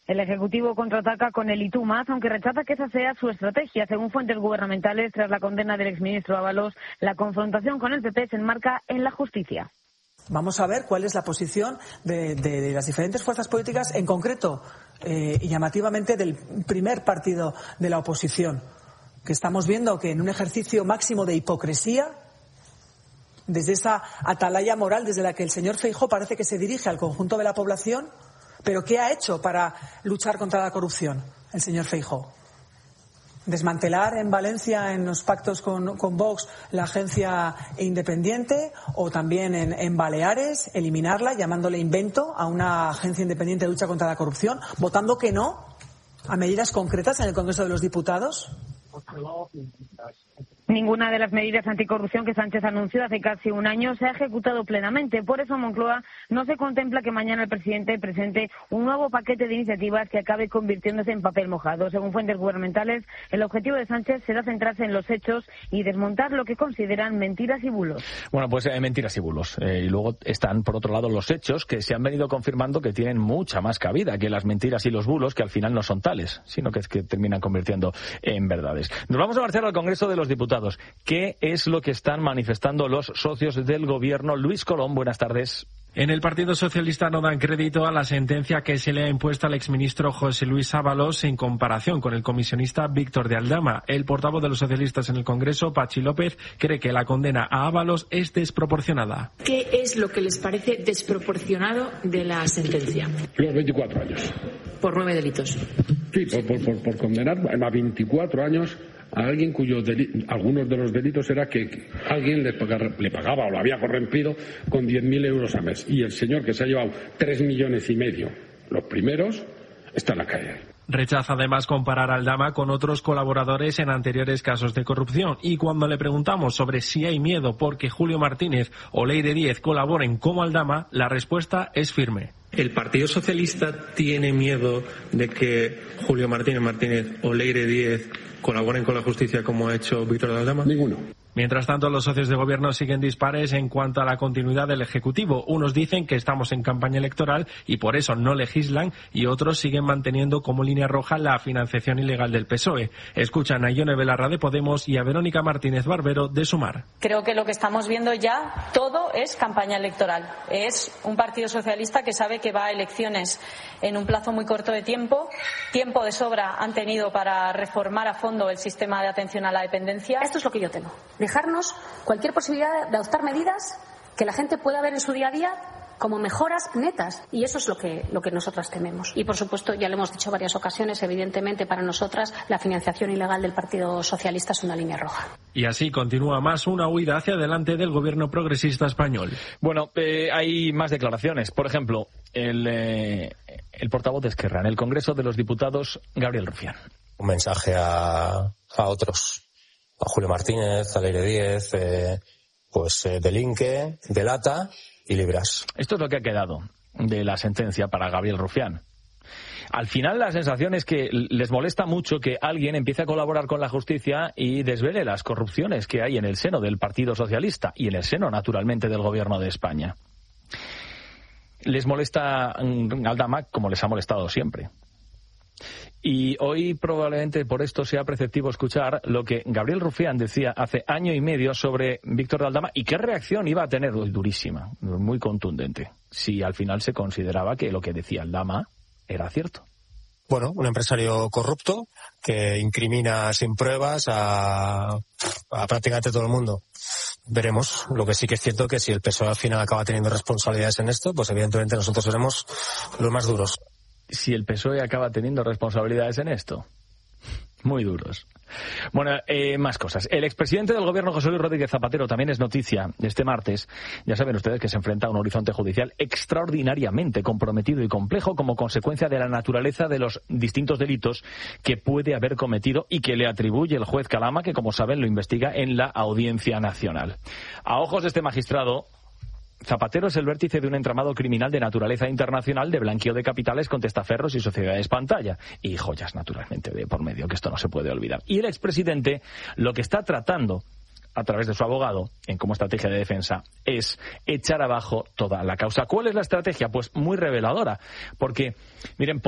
El Ejecutivo contraataca con el "y tú más", aunque rechaza que esa sea su estrategia. Según fuentes gubernamentales, tras la condena del exministro Ábalos, la confrontación con el PP se enmarca en la justicia. Vamos a ver cuál es la posición de las diferentes fuerzas políticas, en concreto y llamativamente del primer partido de la oposición, que estamos viendo que en un ejercicio máximo de hipocresía, desde esa atalaya moral desde la que el señor Feijóo parece que se dirige al conjunto de la población, pero ¿qué ha hecho para luchar contra la corrupción el señor Feijóo? ¿Desmantelar en Valencia, en los pactos con Vox, la agencia independiente? ¿O también en Baleares, eliminarla, llamándole invento a una agencia independiente de lucha contra la corrupción, votando que no a medidas concretas en el Congreso de los Diputados? Ninguna de las medidas anticorrupción que Sánchez anunció hace casi un año se ha ejecutado plenamente. Por eso, en Moncloa no se contempla que mañana el presidente presente un nuevo paquete de iniciativas que acabe convirtiéndose en papel mojado. Según fuentes gubernamentales, el objetivo de Sánchez será centrarse en los hechos y desmontar lo que consideran mentiras y bulos. Bueno, pues mentiras y bulos. Y luego están, por otro lado, los hechos que se han venido confirmando que tienen mucha más cabida que las mentiras y los bulos, que al final no son tales, sino que terminan convirtiendo en verdades. Nos vamos a marchar al Congreso de los Diputados. ¿Qué es lo que están manifestando los socios del Gobierno? Luis Colón, buenas tardes. En el Partido Socialista no dan crédito a la sentencia que se le ha impuesto al exministro José Luis Ábalos en comparación con el comisionista Víctor de Aldama. El portavoz de los socialistas en el Congreso, Pachi López, cree que la condena a Ábalos es desproporcionada. ¿Qué es lo que les parece desproporcionado de la sentencia? Los 24 años. Por 9 delitos. Sí, por condenar a 24 años a alguien cuyos algunos de los delitos era que alguien le pagaba o lo había corrompido con 10.000 euros al mes. Y el señor que se ha llevado 3,5 millones, los primeros, está en la calle. Rechaza además comparar a Aldama con otros colaboradores en anteriores casos de corrupción. Y cuando le preguntamos sobre si hay miedo porque Julio Martínez o Leire Díez colaboren como Aldama, la respuesta es firme. ¿El Partido Socialista tiene miedo de que Julio Martínez o Leire Díez colaboren con la justicia como ha hecho Víctor de Aldama? Ninguno. Mientras tanto, los socios de gobierno siguen dispares en cuanto a la continuidad del Ejecutivo. Unos dicen que estamos en campaña electoral y por eso no legislan, y otros siguen manteniendo como línea roja la financiación ilegal del PSOE. Escuchan a Ione Belarra de Podemos y a Verónica Martínez Barbero de Sumar. Creo que lo que estamos viendo ya todo es campaña electoral. Es un Partido Socialista que sabe que va a elecciones en un plazo muy corto de tiempo. Tiempo de sobra han tenido para reformar a fondo el sistema de atención a la dependencia. Esto es lo que yo temo. Dejarnos cualquier posibilidad de adoptar medidas que la gente pueda ver en su día a día como mejoras netas, y eso es lo que nosotras tememos. Y por supuesto, ya lo hemos dicho varias ocasiones, evidentemente para nosotras la financiación ilegal del Partido Socialista es una línea roja. Y así continúa más una huida hacia adelante del gobierno progresista español. Bueno, hay más declaraciones. Por ejemplo, el portavoz de Esquerra en el Congreso de los Diputados, Gabriel Rufián. Un mensaje a otros, a Julio Martínez, a Leire Díez, delinque, delata y libras. Esto es lo que ha quedado de la sentencia para Gabriel Rufián. Al final la sensación es que les molesta mucho que alguien empiece a colaborar con la justicia y desvele las corrupciones que hay en el seno del Partido Socialista y en el seno, naturalmente, del Gobierno de España. Les molesta Aldama como les ha molestado siempre. Y hoy probablemente por esto sea preceptivo escuchar lo que Gabriel Rufián decía hace año y medio sobre Víctor de Aldama y qué reacción iba a tener, durísima, muy contundente, si al final se consideraba que lo que decía Aldama era cierto. Bueno, un empresario corrupto que incrimina sin pruebas a prácticamente todo el mundo. Veremos. Lo que sí que es cierto que si el PSOE al final acaba teniendo responsabilidades en esto, pues evidentemente nosotros seremos los más duros. Si el PSOE acaba teniendo responsabilidades en esto. Muy duros. Bueno, más cosas. El expresidente del Gobierno, José Luis Rodríguez Zapatero, también es noticia este martes. Ya saben ustedes que se enfrenta a un horizonte judicial extraordinariamente comprometido y complejo como consecuencia de la naturaleza de los distintos delitos que puede haber cometido y que le atribuye el juez Calama, que como saben lo investiga en la Audiencia Nacional. A ojos de este magistrado, Zapatero es el vértice de un entramado criminal de naturaleza internacional de blanqueo de capitales con testaferros y sociedades pantalla. Y joyas, naturalmente, de por medio, que esto no se puede olvidar. Y el expresidente lo que está tratando, a través de su abogado, como estrategia de defensa, es echar abajo toda la causa. ¿Cuál es la estrategia? Pues muy reveladora. Porque, miren,